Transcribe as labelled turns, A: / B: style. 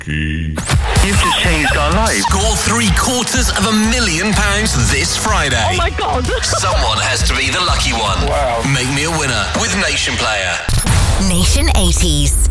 A: Key.
B: You've just changed our lives.
C: Score £750,000 this Friday.
D: Oh my God.
C: Someone has to be the lucky one.
B: Wow.
C: Make me a winner with Nation Player.
E: Nation 80s.